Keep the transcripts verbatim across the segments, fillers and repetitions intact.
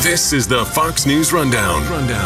This is the Fox News Rundown.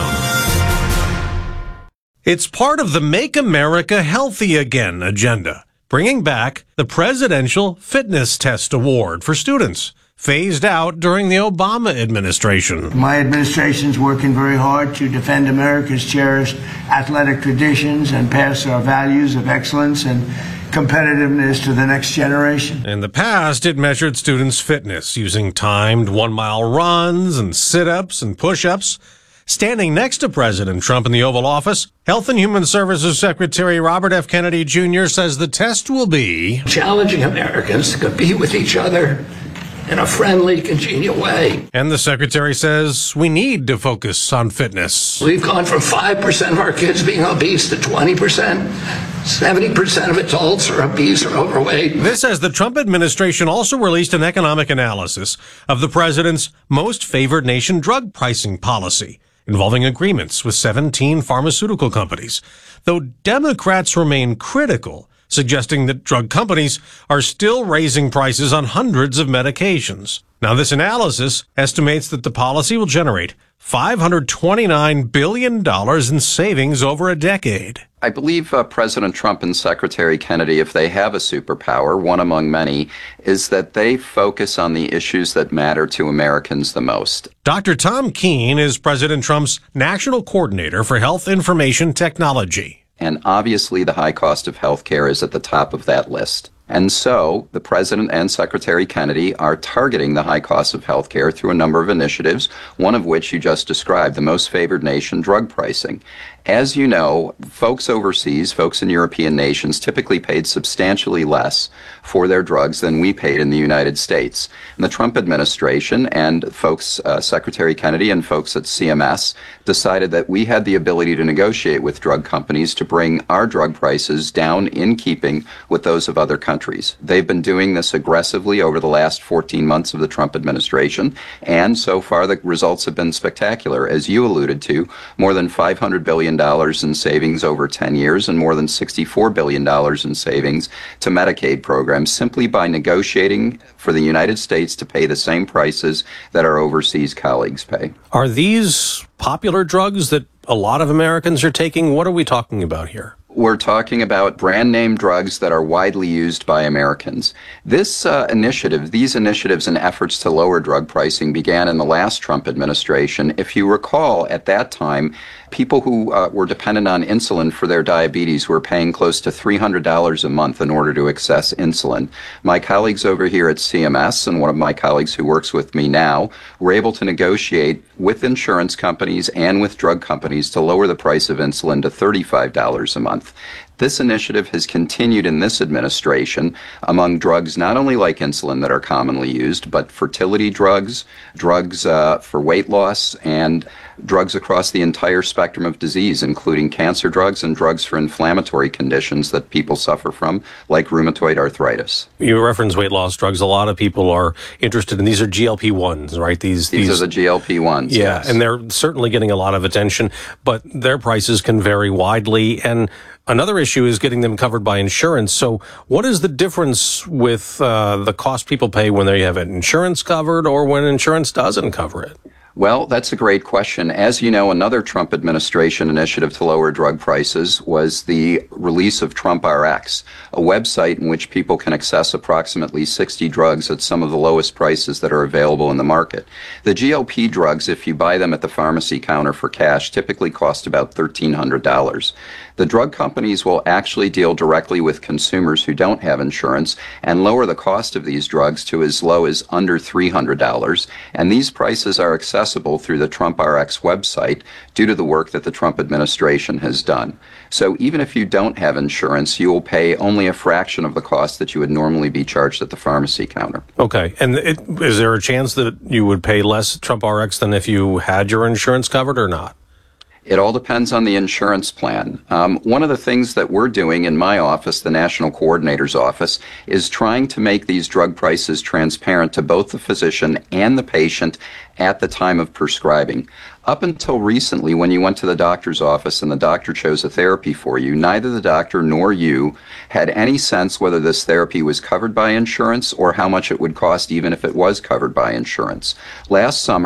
Rundown. It's part of the Make America Healthy Again agenda, bringing back the Presidential Fitness Test Award for students, phased out during the Obama administration. My administration's working very hard to defend America's cherished athletic traditions and pass our values of excellence and competitiveness to the next generation. In the past, it measured students' fitness using timed one-mile runs and sit-ups and push-ups. Standing next to President Trump in the Oval Office, Health and Human Services Secretary Robert F. Kennedy Junior says the test will be challenging Americans to compete with each other in a friendly, congenial way. And the secretary says we need to focus on fitness. We've gone from five percent of our kids being obese to twenty percent. seventy percent of adults are obese or overweight. This as the Trump administration also released an economic analysis of the president's most favored nation drug pricing policy, involving agreements with seventeen pharmaceutical companies. Though Democrats remain critical, suggesting that drug companies are still raising prices on hundreds of medications. Now, this analysis estimates that the policy will generate five hundred twenty-nine billion dollars in savings over a decade. I believe uh, President Trump and Secretary Kennedy, if they have a superpower, one among many, is that they focus on the issues that matter to Americans the most. Doctor Tom Keene is President Trump's National Coordinator for Health Information Technology. And obviously, the high cost of health care is at the top of that list. And so the President and Secretary Kennedy are targeting the high cost of health care through a number of initiatives, one of which you just described, the most favored nation drug pricing. As you know, folks overseas, folks in European nations, typically paid substantially less for their drugs than we paid in the United States. And the Trump administration and folks, uh, Secretary Kennedy and folks at C M S, decided that we had the ability to negotiate with drug companies to bring our drug prices down in keeping with those of other countries. They've been doing this aggressively over the last fourteen months of the Trump administration, and so far the results have been spectacular. As you alluded to, more than five hundred billion dollars in savings over ten years and more than sixty-four billion dollars in savings to Medicaid programs simply by negotiating for the United States to pay the same prices that our overseas colleagues pay. Are these popular drugs that a lot of Americans are taking? What are we talking about here? We're talking about brand name drugs that are widely used by Americans. This uh, initiative, these initiatives and efforts to lower drug pricing began in the last Trump administration. If you recall, at that time, people who uh, were dependent on insulin for their diabetes were paying close to three hundred dollars a month in order to access insulin. My colleagues over here at C M S and one of my colleagues who works with me now were able to negotiate with insurance companies and with drug companies to lower the price of insulin to thirty-five dollars a month. This initiative has continued in this administration among drugs not only like insulin that are commonly used, but fertility drugs, drugs uh, for weight loss, and drugs across the entire spectrum of disease, including cancer drugs and drugs for inflammatory conditions that people suffer from, like rheumatoid arthritis. You reference weight loss drugs. A lot of people are interested in these. Are G L P ones, right? These, these, these are the G L P ones. Yeah, yes. And they're certainly getting a lot of attention, but their prices can vary widely. And another issue is getting them covered by insurance. So what is the difference with uh, the cost people pay when they have insurance covered or when insurance doesn't cover it? Well, that's a great question. As you know, another Trump administration initiative to lower drug prices was the release of Trump R X, a website in which people can access approximately sixty drugs at some of the lowest prices that are available in the market. The G L P drugs, if you buy them at the pharmacy counter for cash, typically cost about thirteen hundred dollars. The drug companies will actually deal directly with consumers who don't have insurance and lower the cost of these drugs to as low as under three hundred dollars. And these prices are accessible through the Trump R X website due to the work that the Trump administration has done. So even if you don't have insurance, you will pay only a fraction of the cost that you would normally be charged at the pharmacy counter. Okay. And it, is there a chance that you would pay less Trump R X than if you had your insurance covered or not? It all depends on the insurance plan. Um, one of the things that we're doing in my office, the National Coordinator's Office, is trying to make these drug prices transparent to both the physician and the patient at the time of prescribing. Up until recently, when you went to the doctor's office and the doctor chose a therapy for you, neither the doctor nor you had any sense whether this therapy was covered by insurance or how much it would cost even if it was covered by insurance. Last summer,